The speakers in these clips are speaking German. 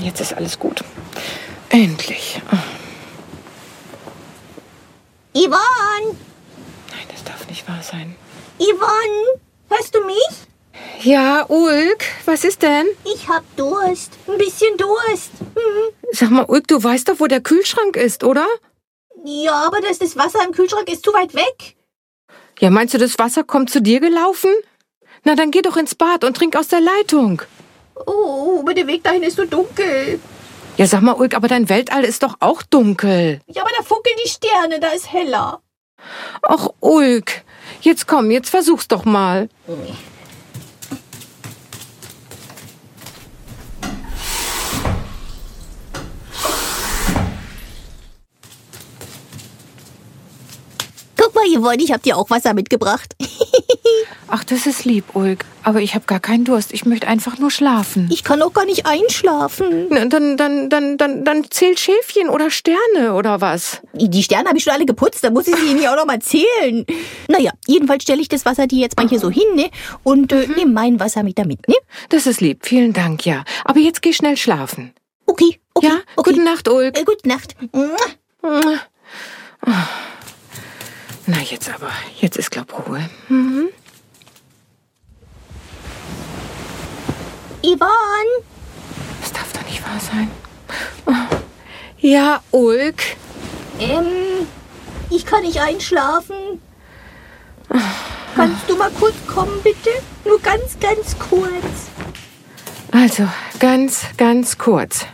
Jetzt ist alles gut. Endlich. Yvonne! Nein, das darf nicht wahr sein. Yvonne, hörst du mich? Ja, Ulk, was ist denn? Ich hab Durst. Ein bisschen Durst. Sag mal, Ulk, du weißt doch, wo der Kühlschrank ist, oder? Ja, aber das Wasser im Kühlschrank ist zu weit weg. Ja, meinst du, das Wasser kommt zu dir gelaufen? Na, dann geh doch ins Bad und trink aus der Leitung. Oh, aber der Weg dahin ist so dunkel. Ja, sag mal, Ulk, aber dein Weltall ist doch auch dunkel. Ja, aber da funkeln die Sterne, da ist heller. Ach, Ulk, jetzt komm, jetzt versuch's doch mal. Guck mal, Yvonne, ich hab dir auch Wasser mitgebracht. Ach, das ist lieb, Ulk. Aber ich habe gar keinen Durst. Ich möchte einfach nur schlafen. Ich kann auch gar nicht einschlafen. Na, dann zählt Schäfchen oder Sterne oder was? Die Sterne habe ich schon alle geputzt, da muss ich sie Ihnen ja auch noch mal zählen. Naja, jedenfalls stelle ich das Wasser dir jetzt mal hier so hin, ne? Und nehme mein Wasser mit damit, ne? Das ist lieb. Vielen Dank, ja. Aber jetzt geh schnell schlafen. Okay. Ja? Okay. Gute Nacht, Ulk. Gute Nacht. Na, jetzt ist, glaub, Ruhe. Yvonne! Das darf doch nicht wahr sein. Ja, Ulk. Ich kann nicht einschlafen. Kannst du mal kurz kommen, bitte? Nur ganz, ganz kurz. Also, ganz kurz.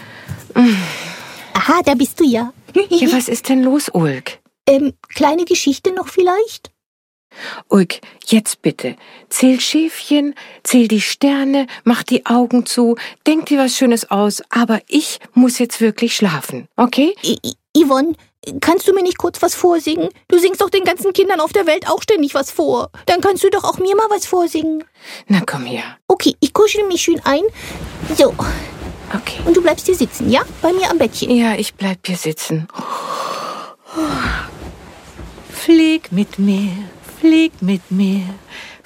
Aha, da bist du ja. Ja, was ist denn los, Ulk? Kleine Geschichte noch vielleicht? Ulk, jetzt bitte. Zähl Schäfchen, zähl die Sterne, mach die Augen zu, denk dir was Schönes aus, aber ich muss jetzt wirklich schlafen, okay? Yvonne, kannst du mir nicht kurz was vorsingen? Du singst doch den ganzen Kindern auf der Welt auch ständig was vor. Dann kannst du doch auch mir mal was vorsingen. Na, komm her. Okay, ich kuschel mich schön ein. So. Okay. Und du bleibst hier sitzen, ja? Bei mir am Bettchen. Ja, ich bleib hier sitzen. Flieg mit mir,